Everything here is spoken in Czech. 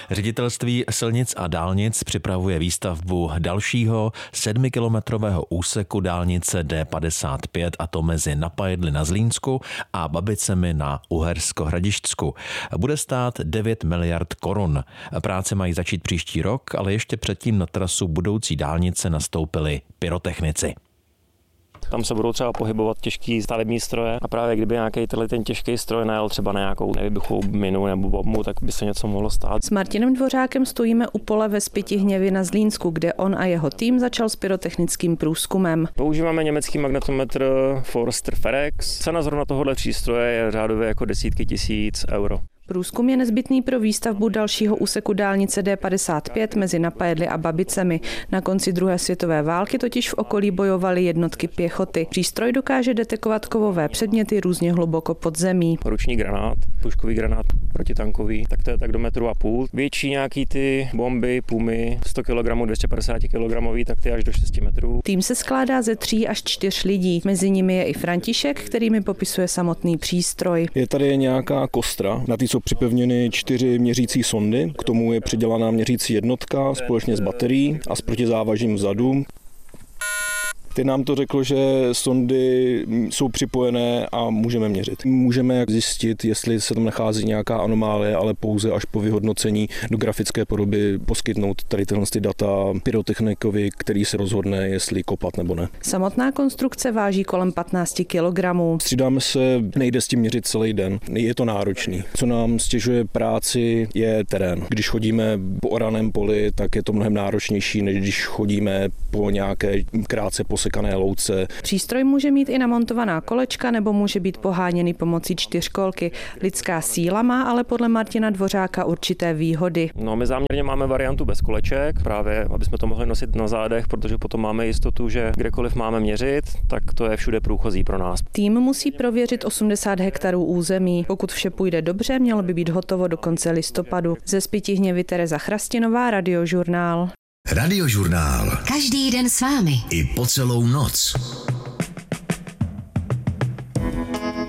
Ředitelství silnic a dálnic připravuje výstavbu dalšího 7kilometrového úseku dálnice D55, a to mezi Napajedly na Zlínsku a Babicemi na Uhersko-Hradišťsku. Bude stát 9 miliard korun. Práce mají začít příští rok, ale ještě předtím na trasu budoucí dálnice nastoupili pyrotechnici. Tam se budou třeba pohybovat těžký stavební stroje a právě kdyby nějaký ten těžký stroj najel třeba na nějakou nevybuchou minu nebo bombu, tak by se něco mohlo stát. S Martinem Dvořákem stojíme u pole ve Spytihněvi na Zlínsku, kde on a jeho tým začal s pyrotechnickým průzkumem. Používáme německý magnetometr Forster Ferex. Cena zrovna tohohle přístroje je řádově jako desítky tisíc euro. Průzkum je nezbytný pro výstavbu dalšího úseku dálnice D55 mezi Napajedly a Babicemi. Na konci druhé světové války totiž v okolí bojovaly jednotky pěchoty. Přístroj dokáže detekovat kovové předměty různě hluboko pod zemí. Ruční granát, puškový granát protitankový, tak to je tak do 1,5 m. Větší nějaký ty bomby, pumy, 100 kg, 250 kg, tak ty až do 6 metrů. Tým se skládá ze 3 až 4 lidí. Mezi nimi je i František, který mi popisuje samotný přístroj. Je tady nějaká kostra, na té jsou připevněny 4 měřící sondy, k tomu je přidělaná měřící jednotka společně s baterií a s protizávažím vzadu. Teď nám to řeklo, že sondy jsou připojené a můžeme měřit. Můžeme zjistit, jestli se tam nachází nějaká anomálie, ale pouze až po vyhodnocení do grafické podoby poskytnout tady tyhle data pyrotechnikovi, který se rozhodne, jestli kopat nebo ne. Samotná konstrukce váží kolem 15 kg. Střídáme se, nejde s tím měřit celý den. Je to náročný. Co nám stěžuje práci, je terén. Když chodíme po oraném poli, tak je to mnohem náročnější, než když chodíme po nějaké krátce posekané louce. Přístroj může mít i namontovaná kolečka nebo může být poháněný pomocí 4kolky. Lidská síla má ale podle Martina Dvořáka určité výhody. No, my záměrně máme variantu bez koleček, právě aby jsme to mohli nosit na zádech, protože potom máme jistotu, že kdekoliv máme měřit, tak to je všude průchozí pro nás. Tým musí prověřit 80 hektarů území. Pokud vše půjde dobře, mělo by být hotovo do konce listopadu. Ze Spytihněvy Tereza Chrastinová, Radiožurnál. Radiožurnál. Každý den s vámi. I po celou noc.